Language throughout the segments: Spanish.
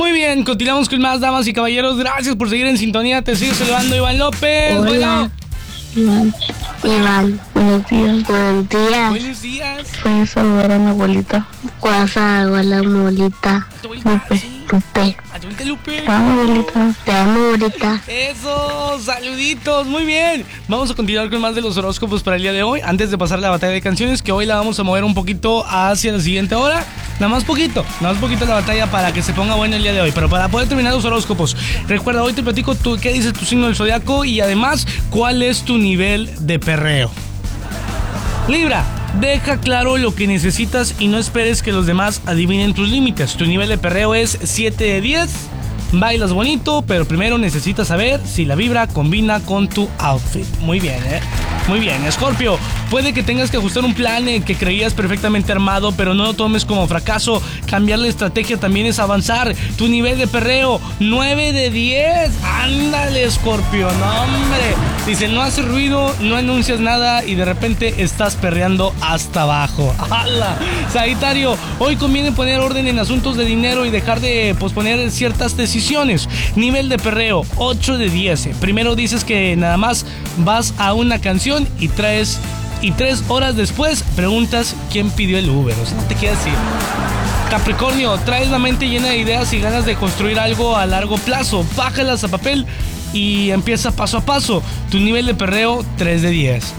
Muy bien, continuamos con más, damas y caballeros. Gracias por seguir en sintonía. Te sigue saludando Iván López. Hola. Bueno. Iván, buenos días. Buenos días. Buenos días. Puedes saludar a mi abuelita. Puedes saludar a la abuelita. Lupe. A tu abuelita Lupe. Te amo, abuelita. Te amo, abuelita. Eso, saluditos, muy bien. Vamos a continuar con más de los horóscopos para el día de hoy. Antes de pasar a la batalla de canciones, que hoy la vamos a mover un poquito hacia la siguiente hora. Nada más poquito la batalla para que se ponga bueno el día de hoy. Pero para poder terminar los horóscopos, recuerda, hoy te platico qué dice tu signo del zodiaco y además cuál es tu nivel de perreo. Libra, deja claro lo que necesitas y no esperes que los demás adivinen tus límites. Tu nivel de perreo es 7 de 10. Bailas bonito, pero primero necesitas saber si la vibra combina con tu outfit. Muy bien, Muy bien, Escorpio, puede que tengas que ajustar un plan que creías perfectamente armado, pero no lo tomes como fracaso. Cambiar la estrategia también es avanzar. Tu nivel de perreo, 9 de 10. Ándale, Escorpio, no hombre. Dice, no haces ruido, no anuncias nada y de repente estás perreando hasta abajo. ¡Hala! Sagitario, hoy conviene poner orden en asuntos de dinero y dejar de posponer ciertas decisiones. Nivel de perreo, 8 de 10. Primero dices que nada más vas a una canción y 3 horas después preguntas quién pidió el Uber. O sea, no te quieras ir. Capricornio, traes la mente llena de ideas y ganas de construir algo a largo plazo. Bájalas a papel y empieza paso a paso. Tu nivel de perreo, 3 de 10.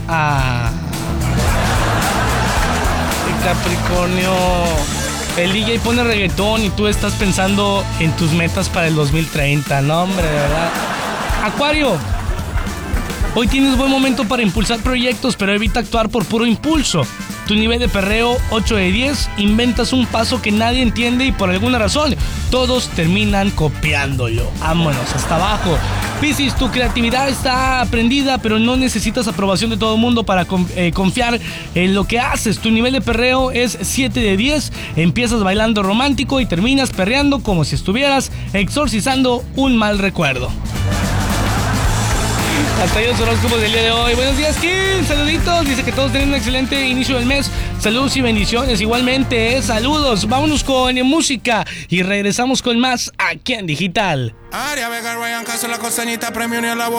Capricornio, el DJ pone reggaetón y tú estás pensando en tus metas para el 2030. No, hombre, de verdad. Acuario, hoy tienes buen momento para impulsar proyectos, pero evita actuar por puro impulso. Tu nivel de perreo, 8 de 10. Inventas un paso que nadie entiende y por alguna razón todos terminan copiándolo. Vámonos, hasta abajo. Piscis, tu creatividad está prendida, pero no necesitas aprobación de todo el mundo para confiar en lo que haces. Tu nivel de perreo es 7 de 10. Empiezas bailando romántico y terminas perreando como si estuvieras exorcizando un mal recuerdo. Hasta ahí los horóscopos del día de hoy. Buenos días, Kim. Saluditos. Dice que todos tienen un excelente inicio del mes. Saludos y bendiciones. Igualmente, saludos. Vámonos con música y regresamos con más aquí en Digital. Aria Vega, Ryan Castro, la costeñita, premio ni a la